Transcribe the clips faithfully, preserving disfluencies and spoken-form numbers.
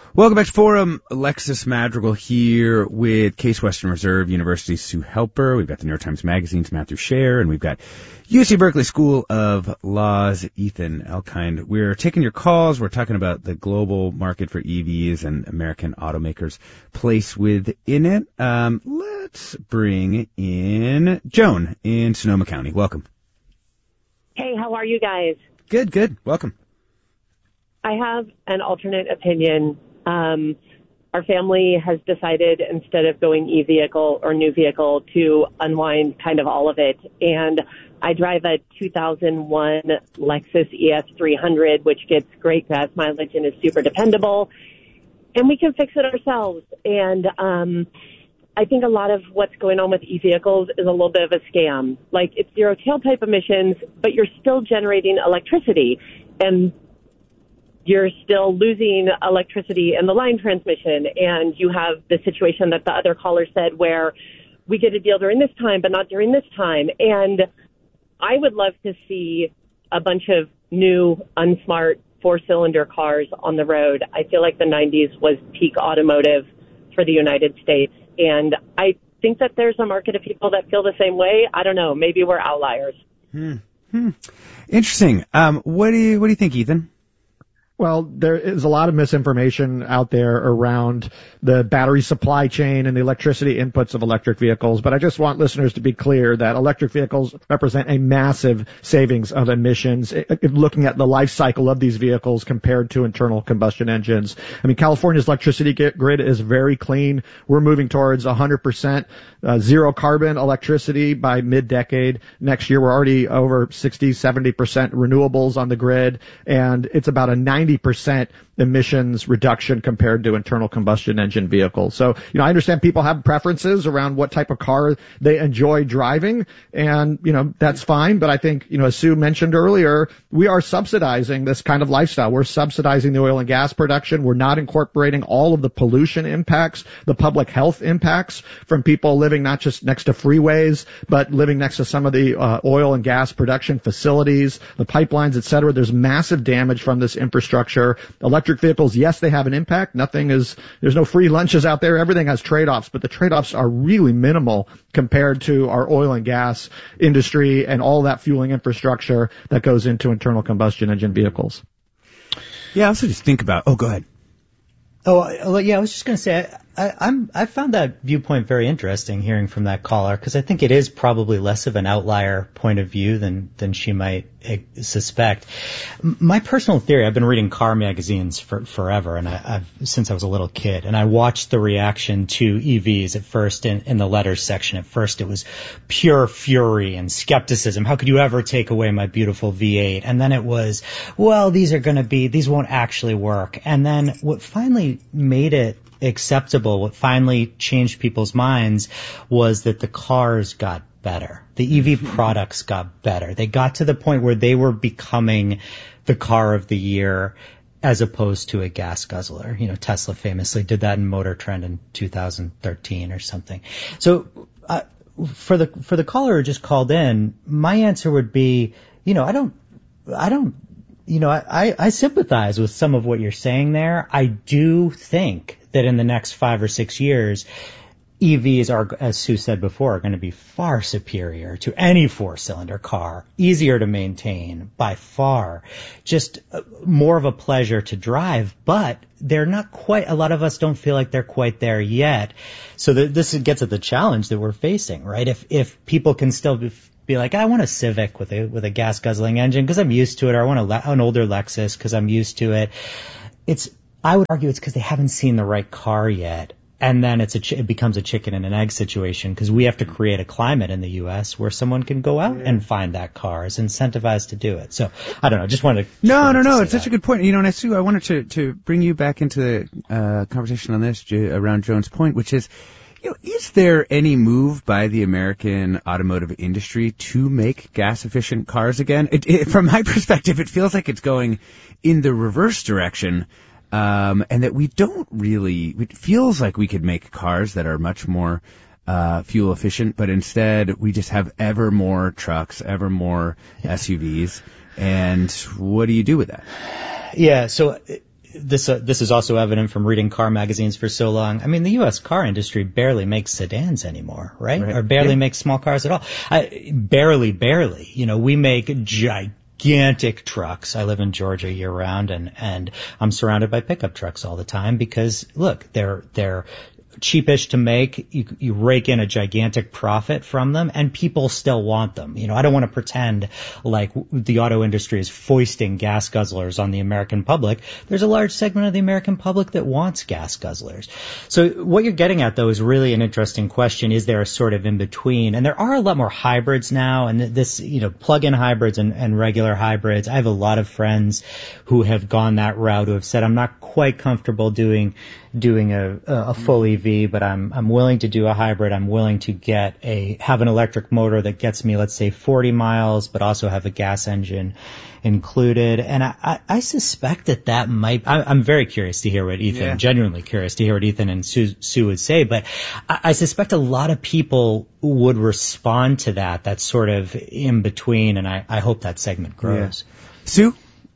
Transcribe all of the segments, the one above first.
Welcome back to Forum. Alexis Madrigal here with Case Western Reserve University's Sue Helper. We've got the New York Times Magazine's Matthew Scher, and we've got U C Berkeley School of Law's Ethan Elkind. We're taking your calls. We're talking about the global market for E Vs and American automakers' place within it. Um, let's bring in Joan in Sonoma County. Welcome. Hey, how are you guys? Good, good. Welcome. I have an alternate opinion. Um, our family has decided, instead of going e-vehicle or new vehicle, to unwind kind of all of it. And I drive a two thousand one Lexus E S three hundred, which gets great gas mileage and is super dependable. And we can fix it ourselves. And um, I think a lot of what's going on with e-vehicles is a little bit of a scam. Like, it's zero tailpipe emissions, but you're still generating electricity. And you're still losing electricity in the line transmission, and you have the situation that the other caller said where we get a deal during this time, but not during this time. And I would love to see a bunch of new, unsmart four-cylinder cars on the road. I feel like the nineties was peak automotive for the United States, and I think that there's a market of people that feel the same way. I don't know. Maybe we're outliers. Hmm. Hmm. Interesting. Um, what do you, what do you think, Ethan? Well, there is a lot of misinformation out there around the battery supply chain and the electricity inputs of electric vehicles, but I just want listeners to be clear that electric vehicles represent a massive savings of emissions, looking at the life cycle of these vehicles compared to internal combustion engines. I mean, California's electricity grid is very clean. We're moving towards one hundred percent uh, zero carbon electricity by mid-decade. Next year, we're already over sixty, seventy percent renewables on the grid, and it's about a ninety percent emissions reduction compared to internal combustion engine vehicles. So, you know, I understand people have preferences around what type of car they enjoy driving, and, you know, that's fine. But I think, you know, as Sue mentioned earlier, we are subsidizing this kind of lifestyle. We're subsidizing the oil and gas production. We're not incorporating all of the pollution impacts, the public health impacts from people living not just next to freeways, but living next to some of the uh, oil and gas production facilities, the pipelines, et cetera. There's massive damage from this infrastructure. Electric vehicles, yes, they have an impact. Nothing is, there's no free lunches out there. Everything has trade-offs, but the trade-offs are really minimal compared to our oil and gas industry and all that fueling infrastructure that goes into internal combustion engine vehicles. Yeah, I also just think about, oh, go ahead. Oh, yeah, I was just going to say, I, I'm, I found that viewpoint very interesting, hearing from that caller, because I think it is probably less of an outlier point of view than, than she might suspect. My personal theory, I've been reading car magazines for forever, and I, I've, since I was a little kid, and I watched the reaction to E Vs at first in, in the letters section. At first, it was pure fury and skepticism. How could you ever take away my beautiful V eight? And then it was, well, these are going to be, these won't actually work. And then what finally made it acceptable, what finally changed people's minds, was that the cars got better. The E V products got better. They got to the point where they were becoming the car of the year as opposed to a gas guzzler. You know, Tesla famously did that in Motor Trend in two thousand thirteen or something. So uh, for the for the caller who just called in, my answer would be, you know, I don't, I don't, you know, I, I sympathize with some of what you're saying there. I do think that in the next five or six years, E Vs are, as Sue said before, are going to be far superior to any four-cylinder car, easier to maintain by far, just more of a pleasure to drive, but they're not quite, a lot of us don't feel like they're quite there yet. So the, this gets at the challenge that we're facing, right? If, if people can still be, be like, I want a Civic with a, with a gas guzzling engine because I'm used to it, or I want a, an older Lexus because I'm used to it. It's, I would argue it's because they haven't seen the right car yet. And then it's a ch- it becomes a chicken and an egg situation, because we have to create a climate in the U S where someone can go out and find that car, is incentivized to do it. So I don't know. Just wanted to. No, no, no. To it's such that. a good point. You know, and Sue, I wanted to, to bring you back into the uh, conversation on this around Joan's point, which is, you know, is there any move by the American automotive industry to make gas-efficient cars again? It, it, from my perspective, it feels like it's going in the reverse direction. Um, and that we don't really, it feels like we could make cars that are much more, uh, fuel efficient, but instead we just have ever more trucks, ever more S U Vs. And what do you do with that? Yeah. So this uh, this is also evident from reading car magazines for so long. I mean, the U S car industry barely makes sedans anymore, right? right. Or barely yeah. makes small cars at all. I, barely, barely. You know, we make gigantic trucks. I live in Georgia year round, and and I'm surrounded by pickup trucks all the time because look, they're they're cheapish to make. You, you rake in a gigantic profit from them, and people still want them. You know, I don't want to pretend like the auto industry is foisting gas guzzlers on the American public. There's a large segment of the American public that wants gas guzzlers. So what you're getting at, though, is really an interesting question. Is there a sort of in between? And there are a lot more hybrids now, and this, you know, plug-in hybrids and, and regular hybrids. I have a lot of friends who have gone that route, who have said, I'm not quite comfortable doing doing a, a full E V, but I'm I'm willing to do a hybrid. I'm willing to get a have an electric motor that gets me, let's say, forty miles, but also have a gas engine included. And I, I, I suspect that that might. I, I'm very curious to hear what Ethan, yeah. genuinely curious to hear what Ethan and Sue, Sue would say. But I, I suspect a lot of people would respond to that. That sort of in between, and I, I hope that segment grows. Yeah. Sue.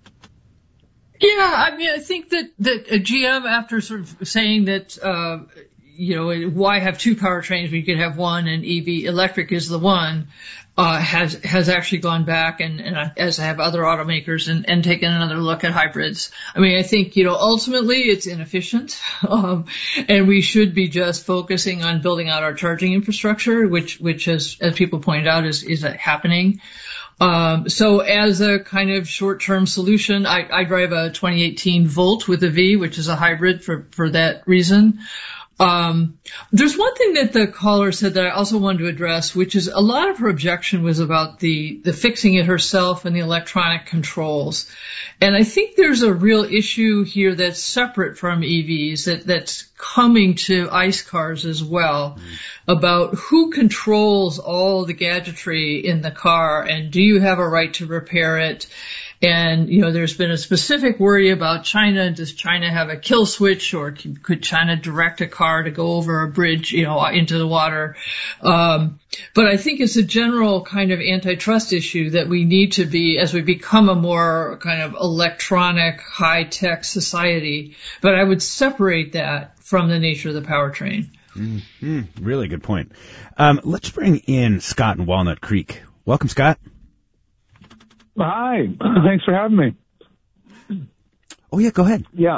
Yeah, I mean, I think that, that G M, after sort of saying that, uh, you know, why have two powertrains when you could have one, and E V electric is the one, uh, has, has actually gone back and, and as have other automakers and, and taken another look at hybrids. I mean, I think, you know, ultimately it's inefficient, um, and we should be just focusing on building out our charging infrastructure, which, which has, as people pointed out, is, is happening. Um, so as a kind of short-term solution, I, I drive a twenty eighteen Volt with a V, which is a hybrid for, for that reason. Um, there's one thing that the caller said that I also wanted to address, which is a lot of her objection was about the, the fixing it herself and the electronic controls. And I think there's a real issue here that's separate from E Vs that, that's coming to ICE cars as well, mm. about who controls all the gadgetry in the car, and do you have a right to repair it? And, you know, there's been a specific worry about China. Does China have a kill switch, or could China direct a car to go over a bridge, you know, into the water? Um, but I think it's a general kind of antitrust issue that we need to be, as we become a more kind of electronic, high-tech society. But I would separate that from the nature of the powertrain. Mm-hmm. Really good point. Um, let's bring in Scott in Walnut Creek. Welcome, Scott. Hi. Thanks for having me. Oh, yeah, go ahead. Yeah.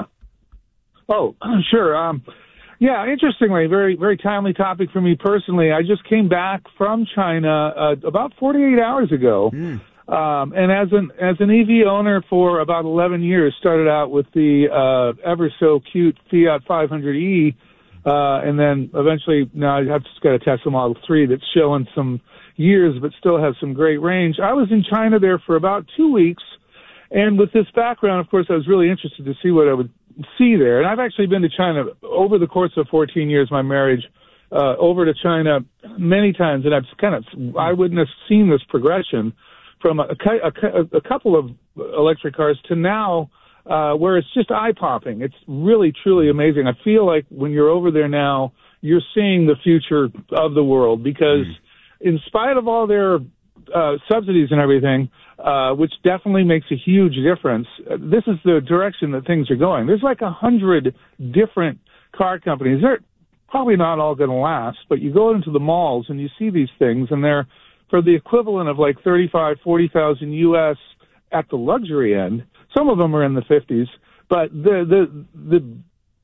Oh, sure. Um, yeah, interestingly, very, very timely topic for me personally. I just came back from China uh, about forty-eight hours ago. Mm. Um, and as an as an E V owner for about eleven years, started out with the uh, ever so cute Fiat five hundred E, uh, and then eventually now I've just got a Tesla Model three that's showing some years, but still has some great range. I was in China there for about two weeks, and with this background, of course, I was really interested to see what I would see there. And I've actually been to China over the course of fourteen years, my marriage, uh, over to China many times, and I've kind of eyewitness seen this progression from a, a, a couple of electric cars to now, uh, where it's just eye-popping. It's really, truly amazing. I feel like when you're over there now, you're seeing the future of the world, because mm. in spite of all their uh, subsidies and everything, uh, which definitely makes a huge difference, uh, this is the direction that things are going. There's like a hundred different car companies. They're probably not all going to last, but you go into the malls and you see these things, and they're for the equivalent of like thirty-five, forty thousand U S at the luxury end. Some of them are in the fifties, but the the the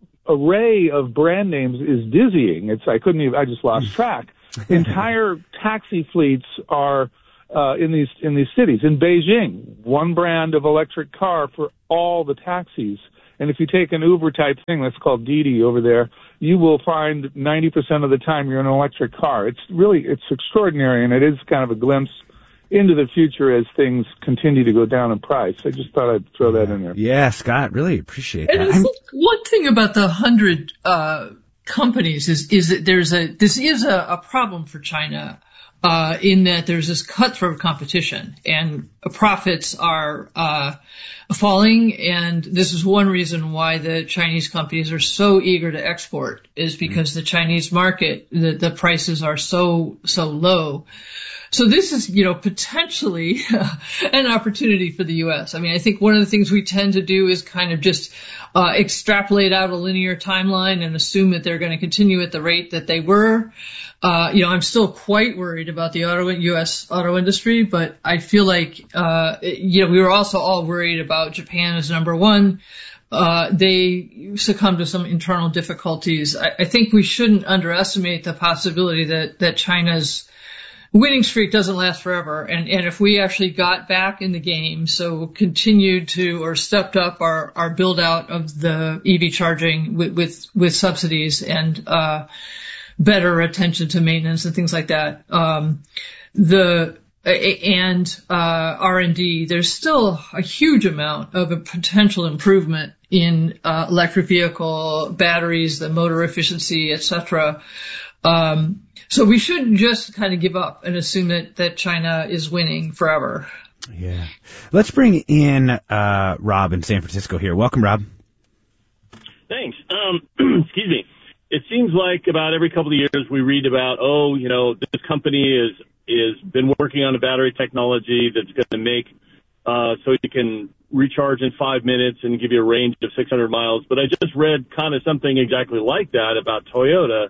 array of brand names is dizzying. It's I couldn't even I just lost track. Entire taxi fleets are uh, in these in these cities. In Beijing, one brand of electric car for all the taxis. And if you take an Uber type thing that's called Didi over there, you will find ninety percent of the time you're in an electric car. It's really it's extraordinary, and it is kind of a glimpse into the future as things continue to go down in price. I just thought I'd throw that in there. Yeah, Scott, really appreciate that. And I think one thing about the hundred uh companies is is that there's a this is a, a problem for China uh in that there's this cutthroat competition, and profits are uh falling, and this is one reason why the Chinese companies are so eager to export, is because mm-hmm. the Chinese market, the, the prices are so so low. So this is, you know, potentially an opportunity for the U S. I mean, I think one of the things we tend to do is kind of just uh, extrapolate out a linear timeline and assume that they're going to continue at the rate that they were. Uh, you know, I'm still quite worried about the auto, U S auto industry, but I feel like, uh, you know, we were also all worried about Japan as number one. Uh, they succumbed to some internal difficulties. I, I think we shouldn't underestimate the possibility that, that China's winning streak doesn't last forever. And, and if we actually got back in the game, so continued to or stepped up our, our build out of the E V charging with, with, with subsidies and, uh, better attention to maintenance and things like that, um, the, and, uh, R and D, there's still a huge amount of a potential improvement in, uh, electric vehicle batteries, the motor efficiency, et cetera. Um, so we shouldn't just kind of give up and assume that, that China is winning forever. Yeah. Let's bring in, uh, Rob in San Francisco here. Welcome, Rob. Thanks. Um, excuse me. It seems like about every couple of years we read about, oh, you know, this company is, is been working on a battery technology that's going to make, uh, so you can recharge in five minutes and give you a range of six hundred miles. But I just read kind of something exactly like that about Toyota.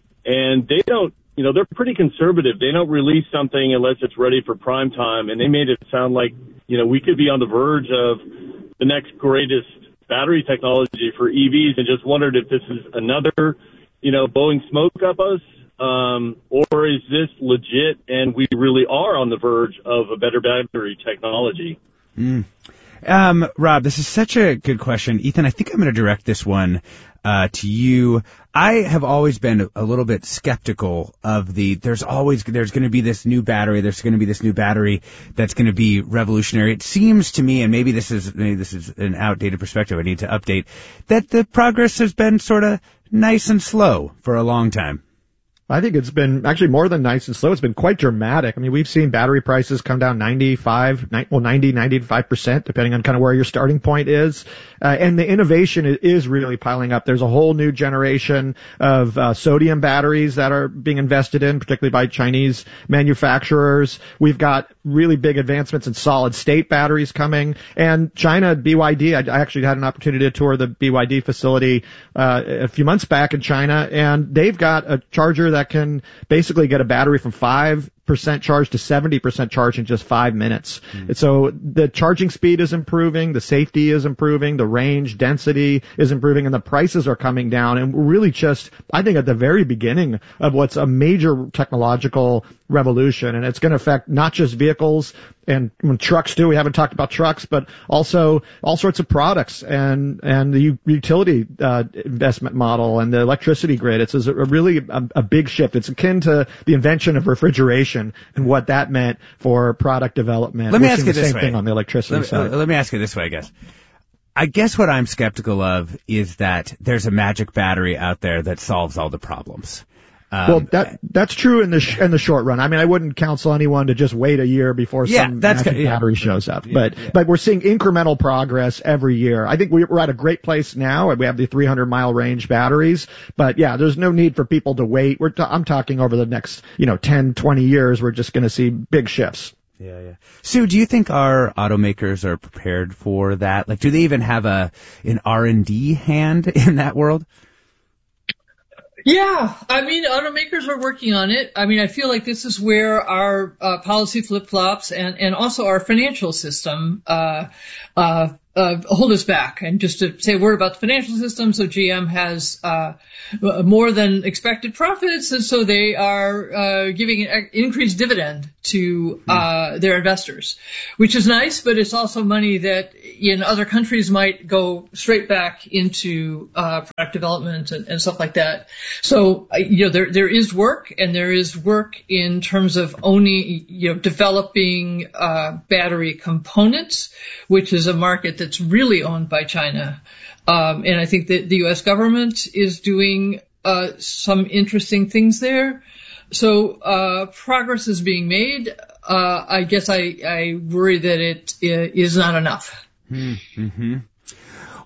And they don't, you know, they're pretty conservative. They don't release something unless it's ready for prime time. And they made it sound like, you know, we could be on the verge of the next greatest battery technology for E Vs, and just wondered if this is another, you know, blowing smoke up us, um, or is this legit and we really are on the verge of a better battery technology? Mm. Um, Rob, this is such a good question. Ethan, I think I'm going to direct this one uh to you. I have always been a little bit skeptical of the, there's always, there's going to be this new battery, there's going to be this new battery that's going to be revolutionary. It seems to me, and maybe this is, maybe this is an outdated perspective I need to update, that the progress has been sort of nice and slow for a long time. I think it's been actually more than nice and slow. It's been quite dramatic. I mean, we've seen battery prices come down ninety-five, well, ninety, ninety-five percent, depending on kind of where your starting point is. Uh, and the innovation is really piling up. There's a whole new generation of uh, sodium batteries that are being invested in, particularly by Chinese manufacturers. We've got really big advancements in solid state batteries coming. And China, B Y D, I, I actually had an opportunity to tour the B Y D facility uh, a few months back in China, and they've got a charger that that can basically get a battery from five percent charge to seventy percent charge in just five minutes. Mm. And so the charging speed is improving, the safety is improving, the range density is improving, and the prices are coming down. And we're really just, I think, at the very beginning of what's a major technological revolution. And it's going to affect not just vehicles and when trucks too. We haven't talked about trucks, but also all sorts of products and, and the utility uh, investment model and the electricity grid. It's a really a, a big shift. It's akin to the invention of refrigeration and what that meant for product development. Let me We're ask you the this same way. thing on the electricity let me, side. Let me ask you this way, I guess. I guess what I'm skeptical of is that there's a magic battery out there that solves all the problems. Um, well, that that's true in the sh- in the short run. I mean, I wouldn't counsel anyone to just wait a year before yeah, some that's magic yeah. battery shows up. Yeah, but yeah. but we're seeing incremental progress every year. I think we're at a great place now. We have the three hundred mile range batteries. But yeah, there's no need for people to wait. We're t- I'm talking over the next you know ten, twenty years. We're just going to see big shifts. Yeah, yeah. Sue, do you think our automakers are prepared for that? Like, do they even have a an R and D hand in that world? Yeah, I mean, automakers are working on it. I mean, I feel like this is where our uh, policy flip-flops and, and also our financial system uh, uh, uh, hold us back. And just to say a word about the financial system, so G M has uh, more than expected profits, and so they are uh, giving an increased dividend to uh, their investors, which is nice, but it's also money that in other countries might go straight back into uh, product development and, and stuff like that. So, you know, there there is work, and there is work in terms of owning, you know, developing uh, battery components, which is a market that's really owned by China. Um, and I think that the U S government is doing uh, some interesting things there. So uh, progress is being made. Uh, I guess I, I worry that it is not enough. Mm-hmm.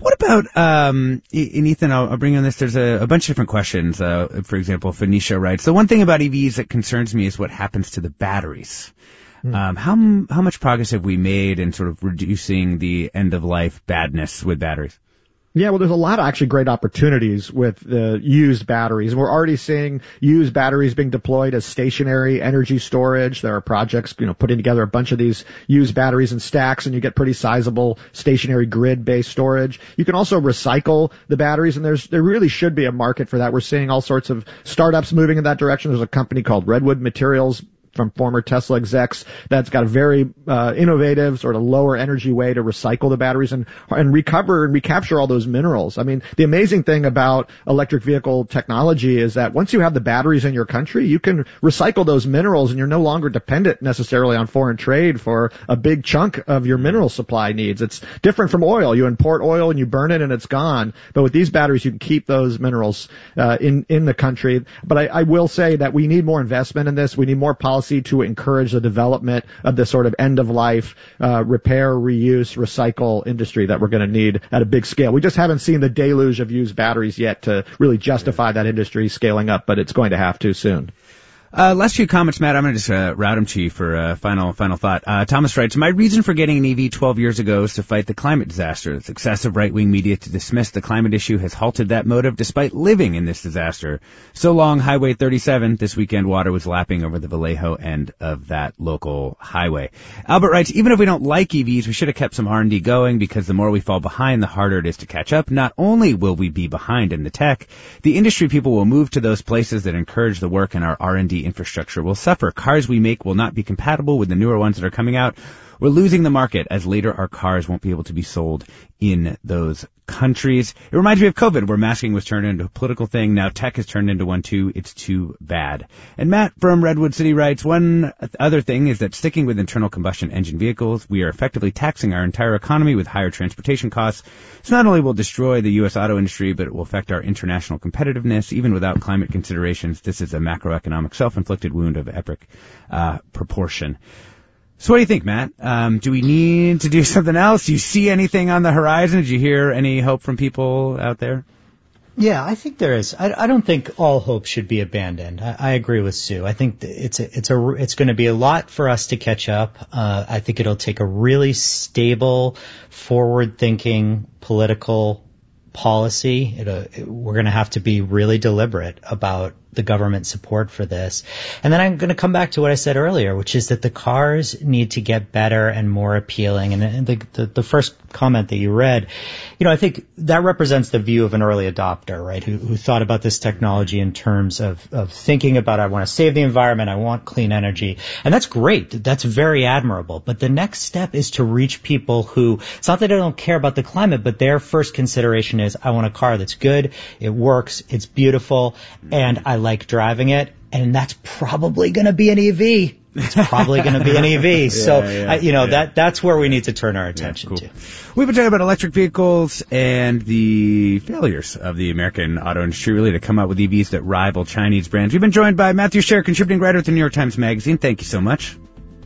What about, um, and Ethan, I'll, I'll bring on this. There's a, a bunch of different questions. Uh, for example, Phoenicia writes, the one thing about E Vs that concerns me is what happens to the batteries. Hmm. Um, how, how much progress have we made in sort of reducing the end of life badness with batteries? Yeah, well, there's a lot of actually great opportunities with the used batteries. And we're already seeing used batteries being deployed as stationary energy storage. There are projects, you know, putting together a bunch of these used batteries in stacks, and you get pretty sizable stationary grid-based storage. You can also recycle the batteries, and there's there really should be a market for that. We're seeing all sorts of startups moving in that direction. There's a company called Redwood Materials from former Tesla execs that's got a very uh, innovative sort of lower energy way to recycle the batteries and and recover and recapture all those minerals. I mean, the amazing thing about electric vehicle technology is that once you have the batteries in your country, you can recycle those minerals, and you're no longer dependent necessarily on foreign trade for a big chunk of your mineral supply needs. It's different from oil. You import oil and you burn it and it's gone. But with these batteries, you can keep those minerals uh, in in the country. But I, I will say that we need more investment in this. We need more policy to encourage the development of the sort of end-of-life uh, repair, reuse, recycle industry that we're going to need at a big scale. We just haven't seen the deluge of used batteries yet to really justify that industry scaling up, but it's going to have to soon. Uh, last few comments, Matt. I'm going to just uh, route them to you for uh, final final thought. Uh, Thomas writes, my reason for getting an E V twelve years ago is to fight the climate disaster. It's excessive right-wing media to dismiss the climate issue has halted that motive despite living in this disaster. So long, Highway thirty-seven. This weekend, water was lapping over the Vallejo end of that local highway. Albert writes, even if we don't like E Vs, we should have kept some R and D going, because the more we fall behind, the harder it is to catch up. Not only will we be behind in the tech, the industry people will move to those places that encourage the work, and our R and D infrastructure will suffer. Cars we make will not be compatible with the newer ones that are coming out. We're losing the market, as later our cars won't be able to be sold in those countries. It reminds me of COVID, where masking was turned into a political thing. Now tech has turned into one too. It's too bad. And Matt from Redwood City writes, one other thing is that sticking with internal combustion engine vehicles, we are effectively taxing our entire economy with higher transportation costs. This not only will destroy the U S auto industry, but it will affect our international competitiveness. Even without climate considerations, this is a macroeconomic self-inflicted wound of epic uh, proportion. So what do you think, Matt? Um, do we need to do something else? Do you see anything on the horizon? Did you hear any hope from people out there? Yeah, I think there is. I, I don't think all hope should be abandoned. I, I agree with Sue. I think it's a, it's a, it's going to be a lot for us to catch up. Uh, I think it'll take a really stable, forward-thinking political policy. It, uh, it, we're going to have to be really deliberate about the government support for this. And then I'm going to come back to what I said earlier, which is that the cars need to get better and more appealing. And, and the, the, the first comment that you read, you know, I think that represents the view of an early adopter, right, who, who thought about this technology in terms of, of thinking about, I want to save the environment, I want clean energy. And that's great. That's very admirable. But the next step is to reach people who, it's not that they don't care about the climate, but their first consideration is, I want a car that's good, it works, it's beautiful, and I like driving it, and that's probably going to be an E V. It's probably going to be an E V. yeah, so, yeah, I, you know, yeah. that that's where we need to turn our attention yeah, cool. to. We've been talking about electric vehicles and the failures of the American auto industry, really, to come out with E Vs that rival Chinese brands. We've been joined by Matthew Sher, contributing writer at the New York Times Magazine. Thank you so much.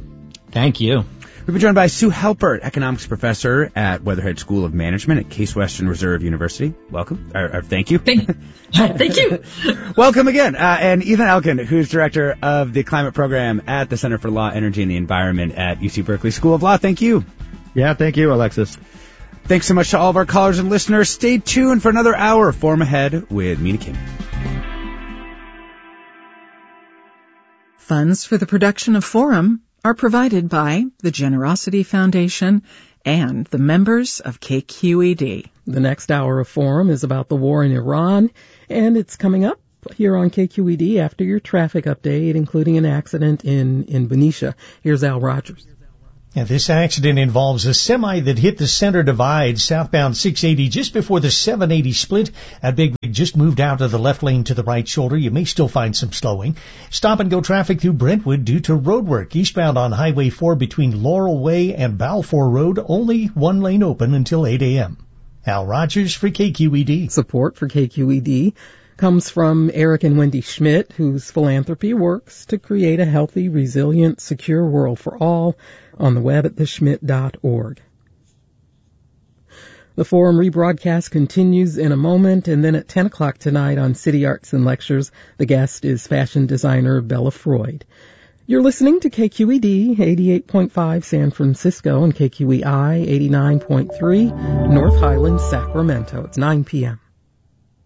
Thank you. We've been joined by Sue Helpert, economics professor at Weatherhead School of Management at Case Western Reserve University. Welcome. Or, or thank you. Thank, thank you. Welcome again. Uh, and Ethan Elkin, who's director of the climate program at the Center for Law, Energy, and the Environment at U C Berkeley School of Law. Thank you. Yeah, thank you, Alexis. Thanks so much to all of our callers and listeners. Stay tuned for another hour of Forum Ahead with Mina Kim. Funds for the production of Forum are provided by the Generosity Foundation and the members of K Q E D. The next hour of Forum is about the war in Iran, and it's coming up here on K Q E D after your traffic update, including an accident in, in Benicia. Here's Al Rogers. Yeah, this accident involves a semi that hit the center divide southbound six eighty just before the seven eighty split. That big rig just moved out of the left lane to the right shoulder. You may still find some slowing. Stop and go traffic through Brentwood due to road work. Eastbound on Highway four between Laurel Way and Balfour Road, only one lane open until eight a.m. Al Rogers for K Q E D. Support for K Q E D comes from Eric and Wendy Schmidt, whose philanthropy works to create a healthy, resilient, secure world for all, on the web at the schmidt dot org. The forum rebroadcast continues in a moment, and then at ten o'clock tonight on City Arts and Lectures, the guest is fashion designer Bella Freud. You're listening to K Q E D eighty-eight point five San Francisco and K Q E I eighty-nine point three North Highlands, Sacramento. It's nine p.m.